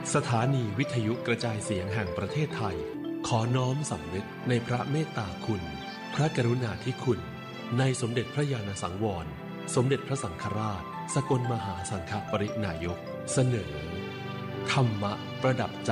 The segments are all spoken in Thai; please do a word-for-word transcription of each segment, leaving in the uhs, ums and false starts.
สถานีวิทยุกระจายเสียงแห่งประเทศไทยขอน้อมสำนึกในพระเมตตาคุณพระกรุณาธิคุณในสมเด็จพระญาณสังวรสมเด็จพระสังฆราชสกลมหาสังฆปรินายกเสนอธรรมะประดับใจ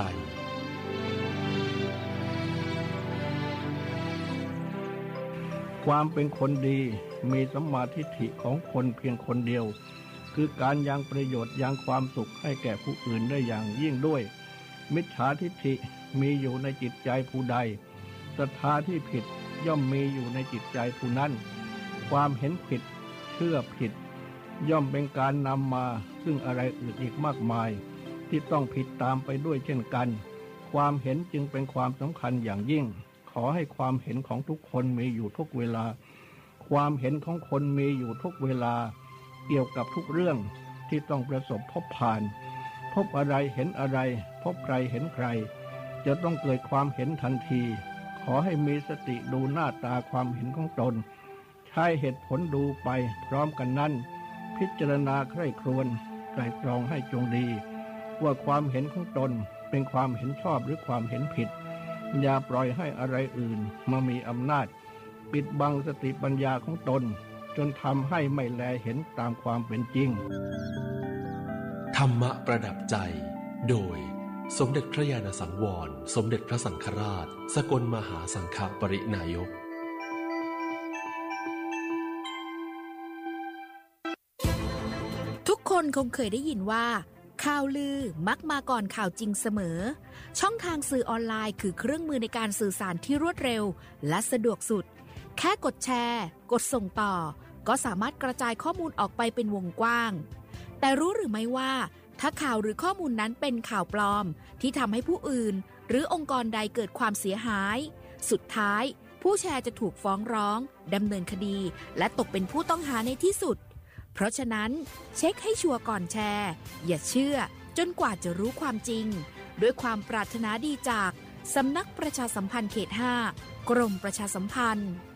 ความเป็นคนดีมีสัมมาทิฏฐิของคนเพียงคนเดียวคือการยังประโยชน์ยังความสุขให้แก่ผู้อื่นได้อย่างยิ่งด้วยมิจฉาทิฏฐิมีอยู่ในจิตใจผู้ใดศรัทธาที่ผิดย่อมมีอยู่ในจิตใจผู้นั้นความเห็นผิดเชื่อผิดย่อมเป็นการนำมาซึ่งอะไรอื่นอีกมากมายที่ต้องผิดตามไปด้วยเช่นกันความเห็นจึงเป็นความสำคัญอย่างยิ่งขอให้ความเห็นของทุกคนมีอยู่ทุกเวลาความเห็นของคนมีอยู่ทุกเวลาเกี่ยวกับทุกเรื่องที่ต้องประสบพบผ่านพบอะไรเห็นอะไรพบใครเห็นใครจะต้องเกิดความเห็นทันทีขอให้มีสติดูหน้าตาความเห็นของตนใช้เหตุผลดูไปพร้อมกันนั้นพิจารณาใคร่ครวญไตร่ตรองให้จงดีว่าความเห็นของตนเป็นความเห็นชอบหรือความเห็นผิดอย่าปล่อยให้อะไรอื่นมามีอำนาจปิดบังสติปัญญาของตนจนทำให้ไม่แลเห็นตามความเป็นจริงธรรมะประดับใจโดยสมเด็จพระญาณสังวรสมเด็จพระสังฆราชสกลมหาสังฆปรินายกทุกคนคงเคยได้ยินว่าข่าวลือมักมาก่อนข่าวจริงเสมอช่องทางสื่อออนไลน์คือเครื่องมือในการสื่อสารที่รวดเร็วและสะดวกสุดแค่กดแชร์กดส่งต่อก็สามารถกระจายข้อมูลออกไปเป็นวงกว้างแต่รู้หรือไม่ว่าถ้าข่าวหรือข้อมูลนั้นเป็นข่าวปลอมที่ทำให้ผู้อื่นหรือองค์กรใดเกิดความเสียหายสุดท้ายผู้แชร์จะถูกฟ้องร้องดำเนินคดีและตกเป็นผู้ต้องหาในที่สุดเพราะฉะนั้นเช็คให้ชัวร์ก่อนแชร์อย่าเชื่อจนกว่าจะรู้ความจริงด้วยความปรารถนาดีจากสำนักประชาสัมพันธ์เขตห้ากรมประชาสัมพันธ์